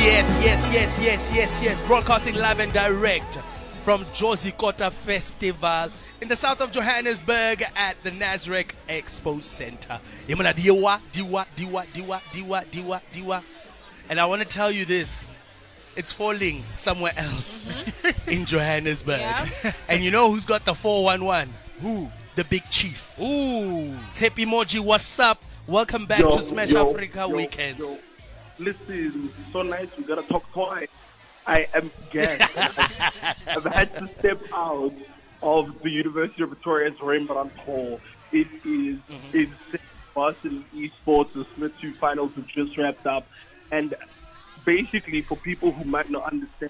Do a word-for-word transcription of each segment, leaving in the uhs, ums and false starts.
Yes, yes, yes, yes, yes, yes. Broadcasting live and direct from Jozi Kota Festival in the south of Johannesburg at the Nasrec Expo Center. Yemana diwa, diwa, diwa, diwa, diwa, diwa, diwa. And I want to tell you this. It's falling somewhere else mm-hmm. in Johannesburg. Yeah. And you know who's got the four one one? Who? The Big Chief. Ooh. Tepi Moji, what's up? Welcome back yo, to Smash yo, Africa yo, Weekends. Yo. Listen, so nice. We gotta talk twice. I am gassed. I've had to step out of the University of Pretoria's Rembrandt Hall. It is mm-hmm. insane. Varsity Esports, the Split two finals have just wrapped up. And basically, for people who might not understand,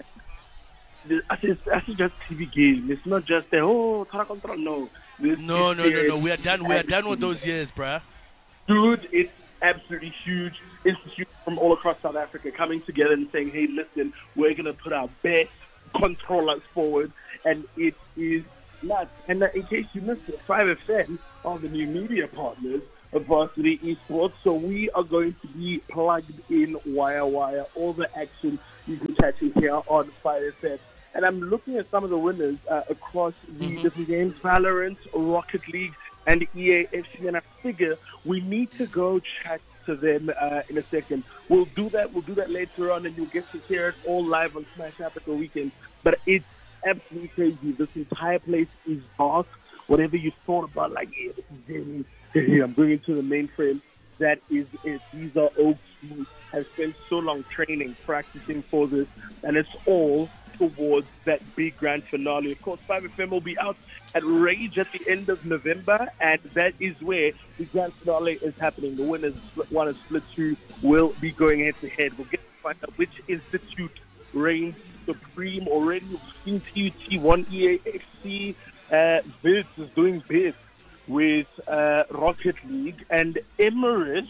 this is just T V game. It's not just a, oh, Tara control. No. This no, no, no, no. We are done. We are done with those years, bruh. Dude, it's absolutely huge. Institutes from all across South Africa coming together and saying, hey, listen, we're going to put our best controllers forward. And it is nuts. And uh, in case you missed it, five F M are the new media partners of Varsity Esports. So we are going to be plugged in wire wire. All the action you can catch it here on five F M. And I'm looking at some of the winners uh, across the mm-hmm. different games, Valorant, Rocket League, and E A F C. And I figure we need to go chat to them uh, in a second. We'll do that. We'll do that later on, and you'll get to hear it all live on Smash Africa Weekend. But it's absolutely crazy. This entire place is vast. Whatever you thought about, like, yeah, this is very, I'm going into the mainframe. That is it. These are oaks who have spent so long training, practicing for this, and it's all towards that big grand finale. Of course, five F M will be out at Rage at the end of November, and that is where the grand finale is happening. The winners, Split one and Split two, will be going head-to-head. We'll get to find out which institute reigns supreme already. We've seen T U T one E A F C. Uh, Viz is doing big with uh, Rocket League, and Emirates,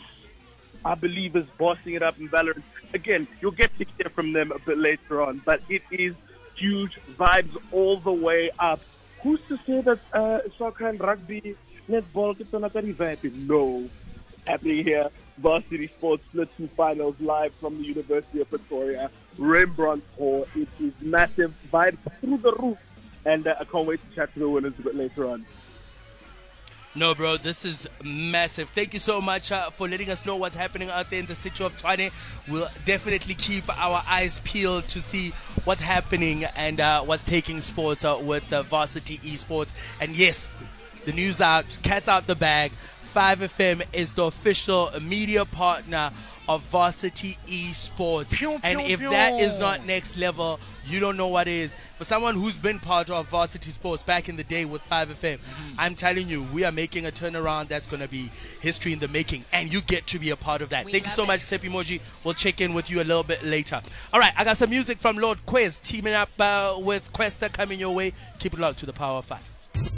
I believe, is bossing it up in Valorant. Again, you'll get to hear from them a bit later on, but it is huge vibes all the way up. Who's to say that uh, soccer and rugby, netball, it's not very vapid? No. Happening here, Varsity Sports Split two finals live from the University of Pretoria, Rembrandt Hall. It is massive vibes through the roof, and uh, I can't wait to chat to the winners a bit later on. No, bro, this is massive. Thank you so much uh, for letting us know what's happening out there in the city of Tshwane. We'll definitely keep our eyes peeled to see what's happening and uh, what's taking sports uh, with uh, Varsity Esports. And yes, the news out, cat's out the bag. five F M is the official media partner of Varsity Esports. Pew, and pew, if pew. that is not next level, you don't know what is. For someone who's been part of Varsity Sports back in the day with five F M, mm-hmm. I'm telling you, we are making a turnaround that's going to be history in the making, and you get to be a part of that. We Thank you so it. much, Tepi Moji. We'll check in with you a little bit later. All right, I got some music from Lord Quest teaming up uh, with Questa coming your way. Keep it locked to the Power of Five.